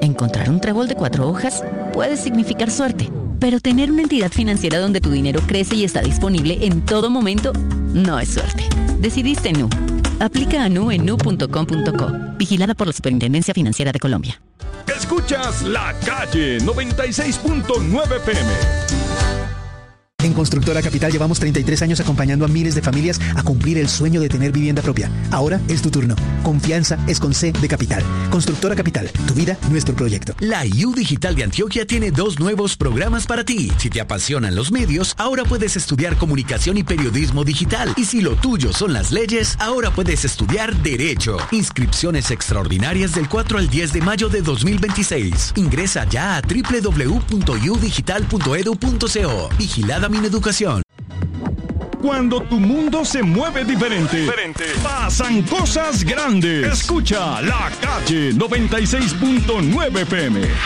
Encontrar un trébol de 4 hojas puede significar suerte, pero tener una entidad financiera donde tu dinero crece y está disponible en todo momento no es suerte. Decidiste Nu. Aplica a Nu en nu.com.co. Vigilada por la Superintendencia Financiera de Colombia. Escuchas La Calle 96.9 PM. En Constructora Capital llevamos 33 años acompañando a miles de familias a cumplir el sueño de tener vivienda propia. Ahora es tu turno. Confianza es con C de Capital. Constructora Capital, tu vida, nuestro proyecto. La U Digital de Antioquia tiene 2 nuevos programas para ti. Si te apasionan los medios, ahora puedes estudiar comunicación y periodismo digital. Y si lo tuyo son las leyes, ahora puedes estudiar Derecho. Inscripciones extraordinarias del 4 al 10 de mayo de 2026. Ingresa ya a www.udigital.edu.co. Vigilada Educación. Cuando tu mundo se mueve diferente, pasan cosas grandes. Escucha La Calle 96.9 PM.